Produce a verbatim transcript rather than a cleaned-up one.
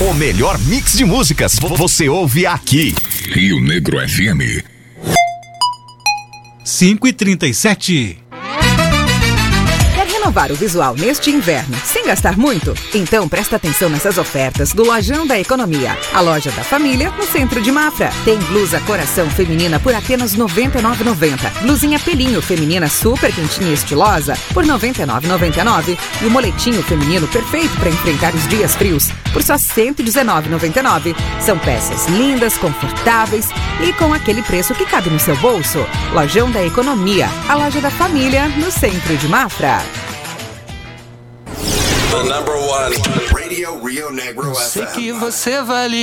O melhor mix de músicas você ouve aqui. Rio Negro F M. cinco e trinta e sete. Quer renovar o visual neste inverno sem gastar muito? Então presta atenção nessas ofertas do Lojão da Economia. A loja da família no centro de Mafra. Tem blusa coração feminina por apenas noventa e nove reais e noventa centavos. Blusinha pelinho feminina super quentinha e estilosa por noventa e nove reais e noventa e nove centavos. E o moletinho feminino perfeito para enfrentar os dias frios por só cento e dezenove reais e noventa e nove centavos. São peças lindas, confortáveis e com aquele preço que cabe no seu bolso. Lojão da Economia. A loja da família no centro de Mafra. The number one Radio Rio Negro F M. Sei que você vale